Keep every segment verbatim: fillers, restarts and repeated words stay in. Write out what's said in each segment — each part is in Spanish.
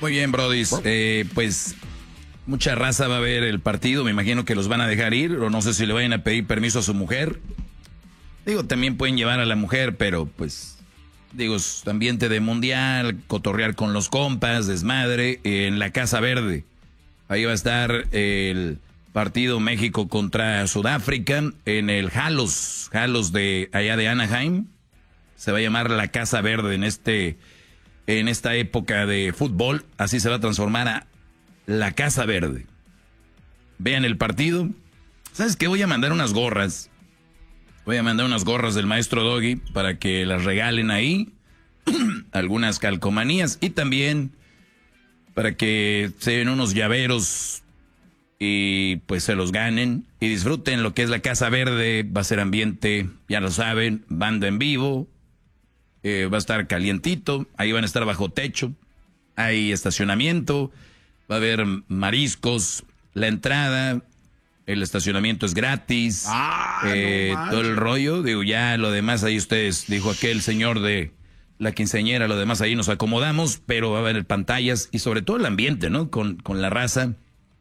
Muy bien, Brody. Eh, pues mucha raza va a ver el partido. Me imagino que los van a dejar ir. O no sé si le vayan a pedir permiso a su mujer. Digo, también pueden llevar a la mujer, pero pues... Digo, es ambiente de mundial, cotorrear con los compas, desmadre, en la Casa Verde. Ahí va a estar el partido México contra Sudáfrica en el Halos, Halos de allá de Anaheim. Se va a llamar la Casa Verde en este, en esta época de fútbol. Así se va a transformar a la Casa Verde. Vean el partido. ¿Sabes qué? Voy a mandar unas gorras. Voy a mandar unas gorras del maestro Doggy para que las regalen ahí. Algunas calcomanías y también para que se den unos llaveros y pues se los ganen y disfruten lo que es la Casa Verde. Va a ser ambiente, ya lo saben, banda en vivo, eh, va a estar calientito, ahí van a estar bajo techo, hay estacionamiento, va a haber mariscos, la entrada, el estacionamiento es gratis, ah, eh, no todo el rollo, digo, ya lo demás ahí ustedes, dijo aquel señor de la quinceañera, lo demás ahí nos acomodamos, pero va a haber pantallas y sobre todo el ambiente, ¿no? Con, con la raza.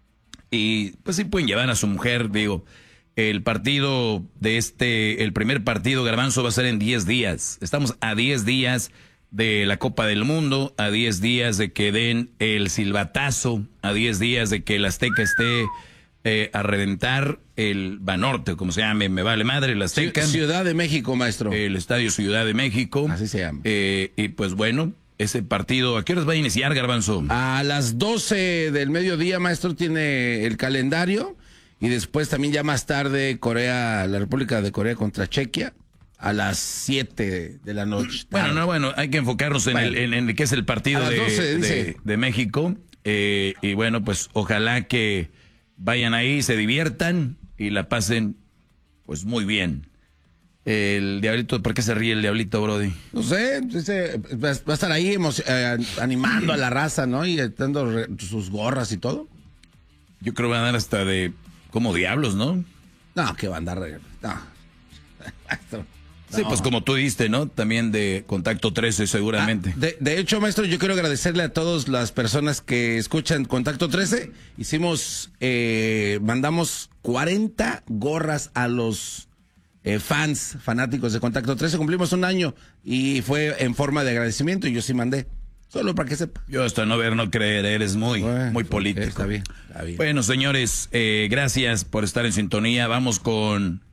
Y pues sí pueden llevar a su mujer, digo, el partido de este, el primer partido, Garbanzo, va a ser en diez días. Estamos a diez días de la Copa del Mundo, a diez días de que den el silbatazo, a diez días de que el Azteca esté... Eh, a reventar el Banorte, como se llame, me vale madre, el Azteca. Ciudad de México, maestro. El Estadio Ciudad de México. Así se llama. Eh, y pues bueno, ese partido, ¿a qué horas va a iniciar, Garbanzo? A las doce del mediodía, maestro, tiene el calendario. Y después también ya más tarde, Corea, la República de Corea contra Chequia, a las siete de la noche. Bueno, no, bueno, hay que enfocarnos en, bueno, el, en, en qué es el partido de, doce, de, de México. Eh, y bueno, pues ojalá que vayan ahí, se diviertan y la pasen pues muy bien. El Diablito, ¿por qué se ríe el Diablito, Brody? No sé, dice, va a estar ahí eh, animando a la raza, ¿no? Y dando sus gorras y todo. Yo creo que van a dar hasta de como diablos, ¿no? No, que va a andar... No. Sí, no. Pues como tú diste, ¿no? También de Contacto trece, seguramente. Ah, de, de hecho, maestro, yo quiero agradecerle a todas las personas que escuchan Contacto trece. Hicimos, eh, mandamos cuarenta gorras a los eh, fans, fanáticos de Contacto trece. Cumplimos un año y fue en forma de agradecimiento y yo sí mandé. Solo para que sepa. Yo hasta no ver, no creer, eres muy, bueno, muy político. Está bien, está bien. Bueno, señores, eh, gracias por estar en sintonía. Vamos con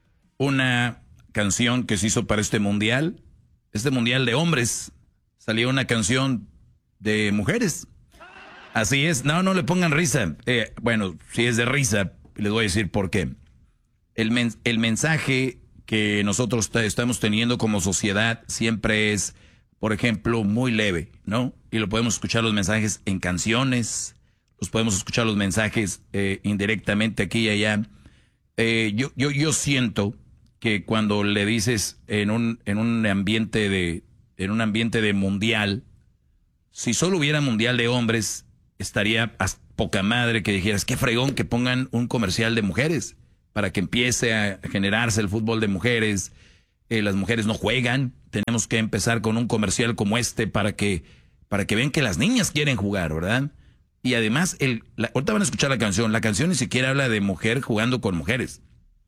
una... canción que se hizo para este mundial, este mundial de hombres, salió una canción de mujeres. Así es, no, no le pongan risa. Eh, bueno, si es de risa, les voy a decir por qué. El, men el mensaje que nosotros estamos teniendo como sociedad siempre es, por ejemplo, muy leve, ¿no? Y lo podemos escuchar los mensajes en canciones, los podemos escuchar los mensajes eh, indirectamente aquí y allá. Eh, yo, yo, yo siento que cuando le dices en un, en un ambiente de, en un ambiente de mundial, si solo hubiera mundial de hombres, estaría a poca madre que dijeras, qué fregón que pongan un comercial de mujeres, para que empiece a generarse el fútbol de mujeres. Eh, las mujeres no juegan, tenemos que empezar con un comercial como este para que, para que vean que las niñas quieren jugar, ¿verdad? Y además, el, la, ahorita van a escuchar la canción, la canción ni siquiera habla de mujer jugando con mujeres.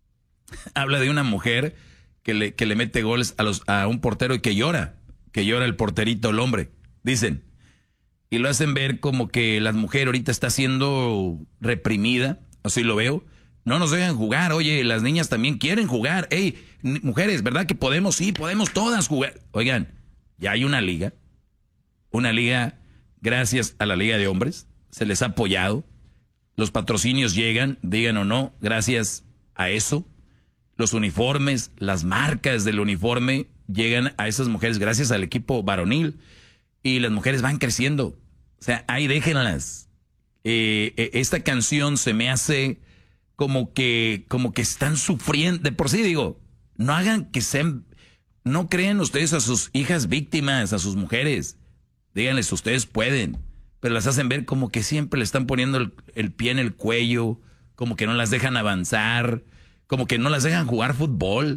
Habla de una mujer que le, que le mete goles a, los, a un portero y que llora, que llora el porterito, el hombre, dicen. Y lo hacen ver como que la mujer ahorita está siendo reprimida, así lo veo. No nos dejan jugar, oye, las niñas también quieren jugar. Ey, mujeres, ¿verdad que podemos? Sí, podemos todas jugar. Oigan, ya hay una liga, una liga, gracias a la Liga de Hombres, se les ha apoyado. Los patrocinios llegan, digan o no, gracias a eso. Los uniformes, las marcas del uniforme llegan a esas mujeres gracias al equipo varonil y las mujeres van creciendo. O sea, ahí déjenlas. Eh, eh, esta canción se me hace como que, como que están sufriendo. De por sí digo, no hagan que sean, no creen ustedes a sus hijas víctimas, a sus mujeres. Díganles, ustedes pueden, pero las hacen ver como que siempre le están poniendo el, el pie en el cuello, como que no las dejan avanzar. Como que no las dejan jugar fútbol.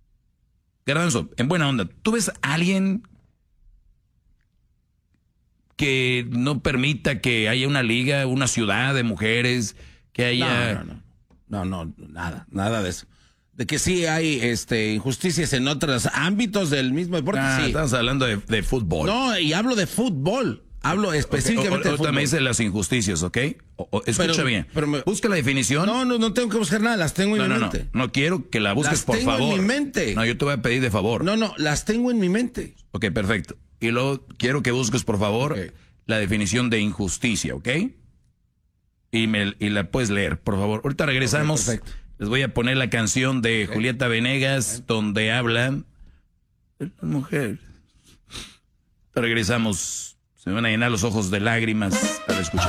Garbanzo, en buena onda, ¿tú ves a alguien que no permita que haya una liga, una ciudad de mujeres, que haya... No, no, no, no, no, nada, nada de eso. De que sí hay este, injusticias en otros ámbitos del mismo deporte, Ah, sí. estamos hablando de, de fútbol. No, y hablo de fútbol. Hablo específicamente okay, o, o, de fútbol. Ahorita me dice las injusticias, ¿ok? O, o, escucha pero, bien. Pero me, Busca la definición. No, no, no tengo que buscar nada, las tengo en no, mi no, mente. No, no quiero que la busques, las por tengo favor. en mi mente. No, yo te voy a pedir de favor. No, no, las tengo en mi mente. Ok, perfecto. Y luego quiero que busques, por favor, okay, la definición de injusticia, ¿ok? Y, me, y la puedes leer, por favor. Ahorita regresamos. Okay, les voy a poner la canción de okay. Julieta Venegas, okay, donde hablan de las mujeres. Regresamos. Se me van a llenar los ojos de lágrimas al escuchar.